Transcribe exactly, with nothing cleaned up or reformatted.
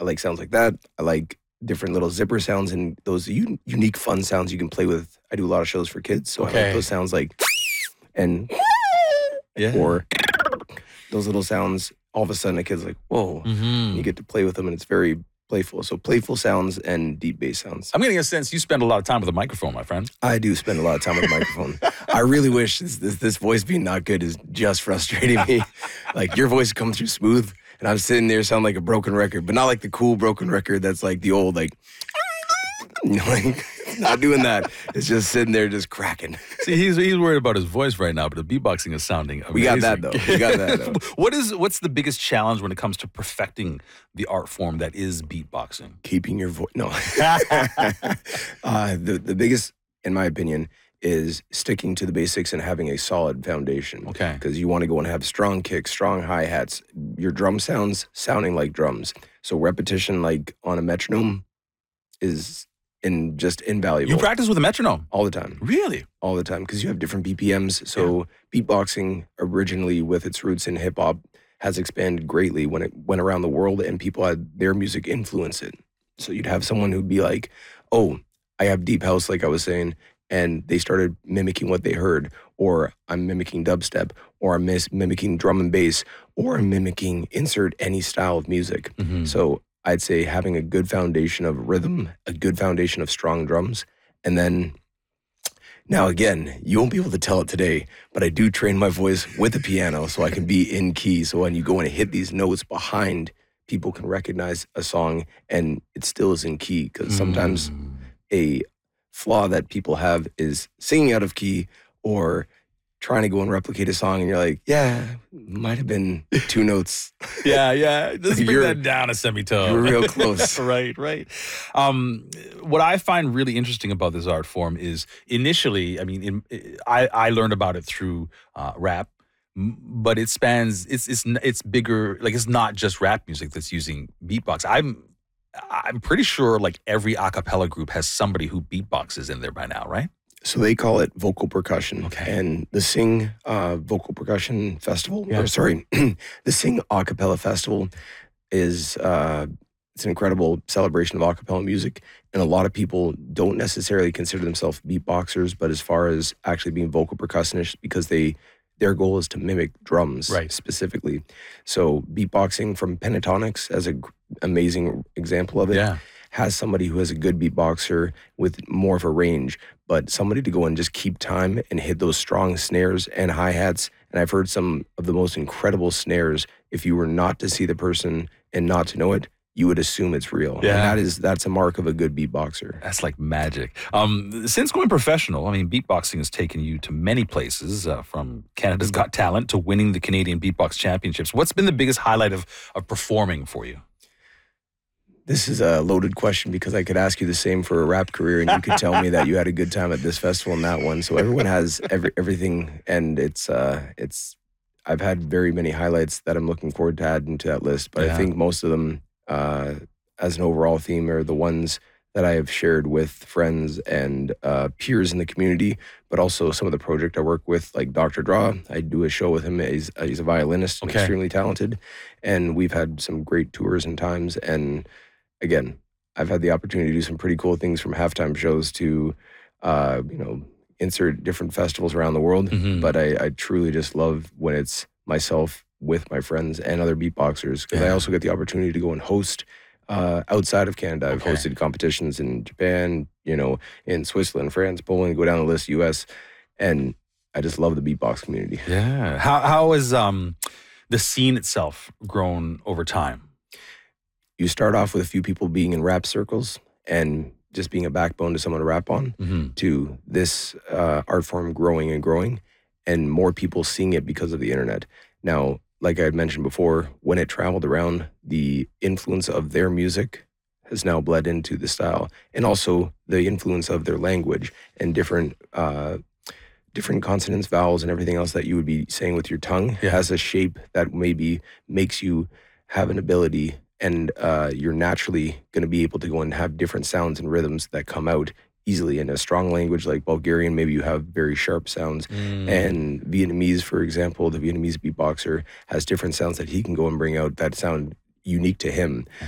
I like sounds like that. I like different little zipper sounds and those un- unique fun sounds you can play with. I do a lot of shows for kids, so I Okay. like those sounds like and Yeah. or those little sounds. All of a sudden, a kid's like, "Whoa!" Mm-hmm. And you get to play with them, and it's very playful. So playful sounds and deep bass sounds. I'm getting a sense you spend a lot of time with a microphone, my friend. I do spend a lot of time with a microphone. I really wish this, this this voice being not good is just frustrating me. Like your voice comes through smooth, and I'm sitting there sounding like a broken record, but not like the cool broken record that's like the old like. You know, like not doing that. It's just sitting there, just cracking. See, he's he's worried about his voice right now, but the beatboxing is sounding amazing. We got that though. We got that though. What is what's the biggest challenge when it comes to perfecting the art form that is beatboxing? Keeping your voice. No. uh, the the biggest, in my opinion, is sticking to the basics and having a solid foundation. Okay. Because you want to go and have strong kicks, strong hi hats. Your drum sounds sounding like drums. So repetition, like on a metronome, is in just invaluable. You practice with a metronome all the time. Really? All the time, because you have different B P Ms. So yeah. Beatboxing, originally with its roots in hip hop, has expanded greatly when it went around the world and people had their music influence it. So you'd have someone who'd be like, "Oh, I have deep house," like I was saying, and they started mimicking what they heard, or I'm mimicking dubstep, or I'm mis- mimicking drum and bass, or I'm mimicking insert any style of music. Mm-hmm. So I'd say having a good foundation of rhythm, a good foundation of strong drums, and then now again, you won't be able to tell it today, but I do train my voice with the piano so I can be in key. So when you go and hit these notes behind, people can recognize a song and it still is in key. Because sometimes Mm. a flaw that people have is singing out of key or trying to go and replicate a song and you're like, yeah, might have been two notes. Yeah, yeah. Let's bring You're- that down a semitone. You're real close. Right, right. Um, what I find really interesting about this art form is initially, I mean, in, I, I learned about it through uh, rap, m- but it spans, it's, it's, n- it's bigger, like it's not just rap music that's using beatbox. I'm, I'm pretty sure like every a cappella group has somebody who beatboxes in there by now, right? So they call it vocal percussion. Okay. And the Sing uh, Vocal Percussion Festival, Yeah. or sorry, the Sing Acapella Festival is uh, it's an incredible celebration of acapella music. And a lot of people don't necessarily consider themselves beatboxers, but as far as actually being vocal percussionists, because they their goal is to mimic drums Right. specifically. So beatboxing from Pentatonics as an amazing example of it. Yeah. Has somebody who has a good beatboxer with more of a range, but somebody to go and just keep time and hit those strong snares and hi-hats. And I've heard some of the most incredible snares. If you were not to see the person and not to know it, you would assume it's real. Yeah. And that is, that's a mark of a good beatboxer. That's like magic. Um, since going professional, I mean, beatboxing has taken you to many places, uh, from Canada's Got Talent to winning the Canadian Beatbox Championships. What's been the biggest highlight of, of performing for you? This is a loaded question because I could ask you the same for a rap career and you could tell me that you had a good time at this festival and that one. So everyone has every, everything and it's, uh, it's, I've had very many highlights that I'm looking forward to adding to that list, but Yeah. I think most of them, uh, as an overall theme are the ones that I have shared with friends and uh, peers in the community, but also some of the project I work with, like Doctor Draw. I do a show with him. He's, uh, he's a violinist and Okay. extremely talented. And we've had some great tours and times. And again, I've had the opportunity to do some pretty cool things from halftime shows to, uh, you know, insert different festivals around the world. Mhm. But I, I truly just love when it's myself with my friends and other beatboxers, because I Yeah. also get the opportunity to go and host uh, outside of Canada. I've Okay. hosted competitions in Japan, you know, in Switzerland, France, Poland, go down the list, U S, and I just love the beatbox community. Yeah. How how has um, the scene itself grown over time? You start off with a few people being in rap circles and just being a backbone to someone to rap on, Mm-hmm. to this uh, art form growing and growing, and more people seeing it because of the internet. Now, like I had mentioned before, when it traveled around, the influence of their music has now bled into the style, and also the influence of their language and different uh, different consonants, vowels, and everything else that you would be saying with your tongue Yeah. has a shape that maybe makes you have an ability, and uh, you're naturally going to be able to go and have different sounds and rhythms that come out easily. In a strong language like Bulgarian, maybe you have very sharp sounds. Mm. And Vietnamese, for example, the Vietnamese beatboxer has different sounds that he can go and bring out that sound unique to him.